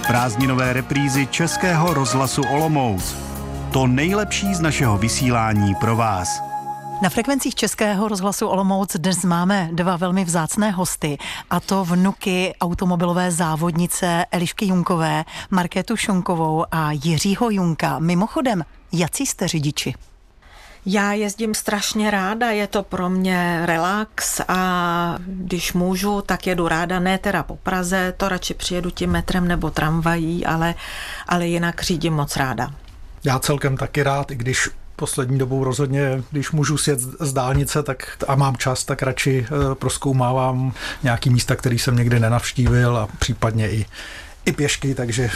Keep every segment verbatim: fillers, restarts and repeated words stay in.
Prázdninové reprízy Českého rozhlasu Olomouc. To nejlepší z našeho vysílání pro vás. Na frekvencích Českého rozhlasu Olomouc dnes máme dva velmi vzácné hosty, a to vnuky automobilové závodnice Elišky Junkové, Markétu Šonkovou a Jiřího Junka. Mimochodem, jací jste řidiči? Já jezdím strašně ráda, je to pro mě relax a když můžu, tak jedu ráda, ne teda po Praze, to radši přijedu tím metrem nebo tramvají, ale, ale jinak řídím moc ráda. Já celkem taky rád, i když poslední dobou rozhodně, když můžu sjet z dálnice tak, a mám čas, tak radši prozkoumávám nějaký místa, který jsem někdy nenavštívil a případně i i pěšky, takže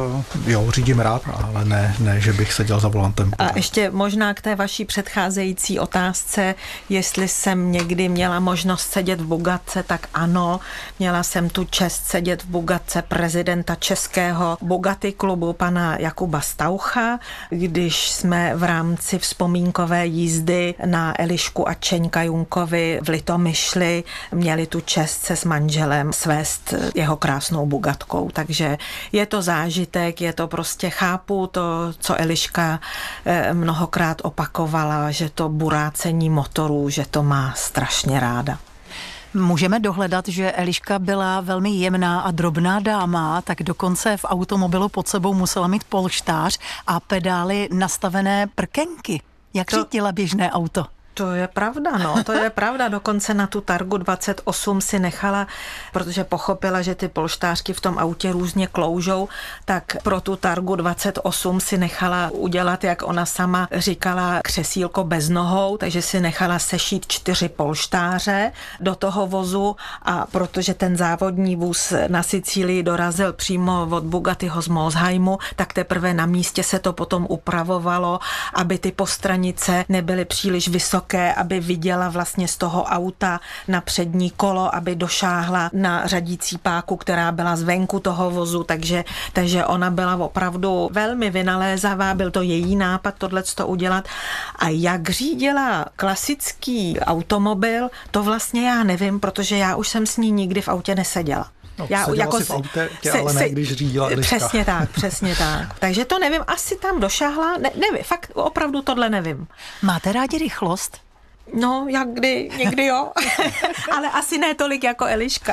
jo, řídím rád, ale ne, ne, že bych seděl za volantem. A ještě možná k té vaší předcházející otázce, jestli jsem někdy měla možnost sedět v Bugatce, tak ano, měla jsem tu čest sedět v Bugatce prezidenta českého Bugatti klubu, pana Jakuba Staucha, když jsme v rámci vzpomínkové jízdy na Elišku a Čeňka Junkovi v Litomyšli měli tu čest se s manželem svést jeho krásnou Bugatkou, takže že je to zážitek, je to prostě, chápu to, co Eliška mnohokrát opakovala, že to burácení motorů, že to má strašně ráda. Můžeme dohledat, že Eliška byla velmi jemná a drobná dáma, tak dokonce v automobilu pod sebou musela mít polštář a pedály nastavené prkenky. Jak to... řídila běžné auto? To je pravda, no, to je pravda. Dokonce na tu Targu dvacet osm si nechala, protože pochopila, že ty polštářky v tom autě různě kloužou, tak pro tu Targu dvacet osm si nechala udělat, jak ona sama říkala, křesílko bez nohou, takže si nechala sešít čtyři polštáře do toho vozu a protože ten závodní vůz na Sicílii dorazil přímo od Bugattiho z Molsheimu, tak teprve na místě se to potom upravovalo, aby ty postranice nebyly příliš vysoké, aby viděla vlastně z toho auta na přední kolo, aby došáhla na řadící páku, která byla zvenku toho vozu, takže, takže ona byla opravdu velmi vynalézavá, byl to její nápad tohleto udělat. A jak řídila klasický automobil, to vlastně já nevím, protože já už jsem s ní nikdy v autě neseděla. No, já jako si v autě, tě, se, ale ne, když řídila Eliška. Přesně tak, přesně tak. Takže to nevím, asi tam došáhla, ne, nevím, fakt opravdu tohle nevím. Máte rádi rychlost? No, jak kdy, někdy jo, ale asi ne tolik jako Eliška.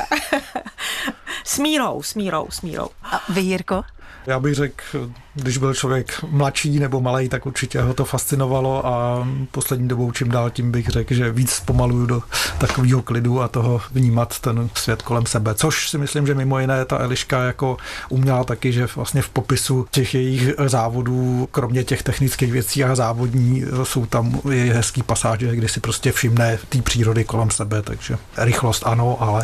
S mírou, s mírou, s mírou. A vy, Jirko? Já bych řekl, když byl člověk mladší nebo malej, tak určitě ho to fascinovalo a poslední dobou čím dál tím bych řekl, že víc zpomaluju do takového klidu a toho vnímat ten svět kolem sebe. Což si myslím, že mimo jiné ta Eliška jako uměla taky, že vlastně v popisu těch jejich závodů, kromě těch technických věcí a závodní, jsou tam je hezký pasáže, kdy si prostě všimne té přírody kolem sebe, takže rychlost ano, ale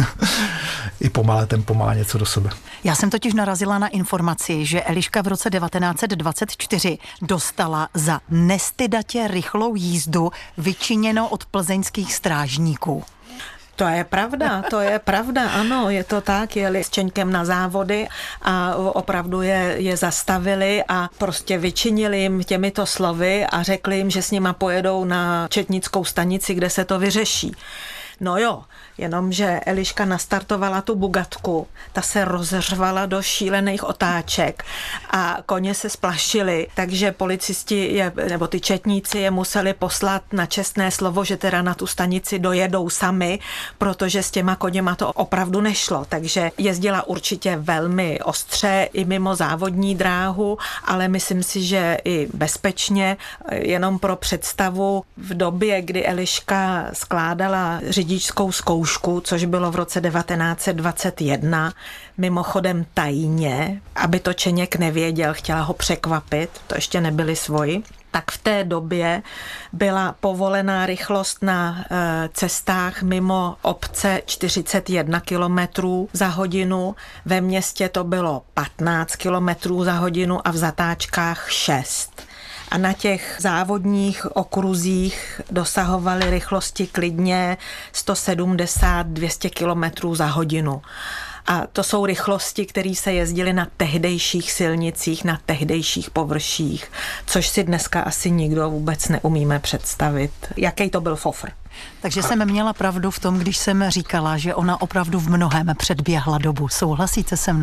i pomalé tempo má něco do sebe. Já jsem totiž narazila na informaci, že Eliška v roce devatenáct set dvacet čtyři dostala za nestydatě rychlou jízdu vyčiněno od plzeňských strážníků. To je pravda, to je pravda, ano, je to tak, jeli s Čeňkem na závody a opravdu je, je zastavili a prostě vyčinili jim těmito slovy a řekli jim, že s nima pojedou na četnickou stanici, kde se to vyřeší. No jo, jenomže Eliška nastartovala tu Bugatku, ta se rozřvala do šílených otáček a koně se splašili, takže policisti je, nebo ty četníci je museli poslat na čestné slovo, že teda na tu stanici dojedou sami, protože s těma koněma to opravdu nešlo, takže jezdila určitě velmi ostře i mimo závodní dráhu, ale myslím si, že i bezpečně, jenom pro představu v době, kdy Eliška skládala řidičskou zkoušku, což bylo v roce devatenáct set dvacet jedna, mimochodem tajně, aby to Čeněk nevěděl, chtěla ho překvapit, to ještě nebyli svoji, tak v té době byla povolená rychlost na e, cestách mimo obce čtyřicet jedna kilometrů za hodinu, ve městě to bylo patnáct kilometrů za hodinu a v zatáčkách šest. A na těch závodních okruzích dosahovaly rychlosti klidně sto sedmdesát až dvě stě kilometrů za hodinu. A to jsou rychlosti, které se jezdily na tehdejších silnicích, na tehdejších površích, což si dneska asi nikdo vůbec neumíme představit. Jaký to byl fofr. Takže jsem měla pravdu v tom, když jsem říkala, že ona opravdu v mnohém předběhla dobu. Souhlasíte se mnou?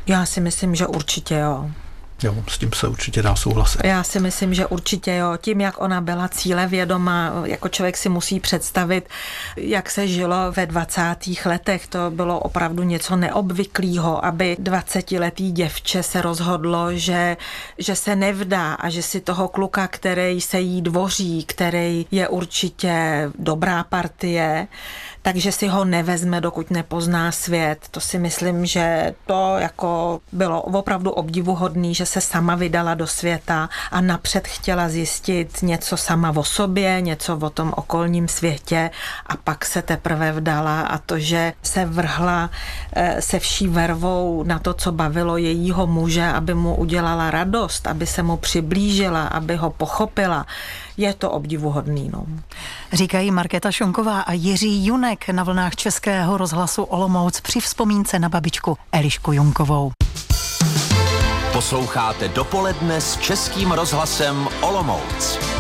Já si myslím, že určitě jo. Jo, s tím se určitě dá souhlasit. Já si myslím, že určitě jo. Tím, jak ona byla cílevědomá, jako člověk si musí představit, jak se žilo ve dvacátých letech. To bylo opravdu něco neobvyklého, aby dvacetiletý děvče se rozhodlo, že, že se nevdá a že si toho kluka, který se jí dvoří, který je určitě dobrá partie, takže si ho nevezme, dokud nepozná svět. To si myslím, že to jako bylo opravdu obdivuhodný, že se sama vydala do světa a napřed chtěla zjistit něco sama o sobě, něco o tom okolním světě a pak se teprve vdala a to, že se vrhla se vší vervou na to, co bavilo jejího muže, aby mu udělala radost, aby se mu přiblížila, aby ho pochopila, je to obdivuhodný. No. Říkají Markéta Šonková a Jiří Junek na vlnách Českého rozhlasu Olomouc při vzpomínce na babičku Elišku Junkovou. Posloucháte Dopoledne s Českým rozhlasem Olomouc.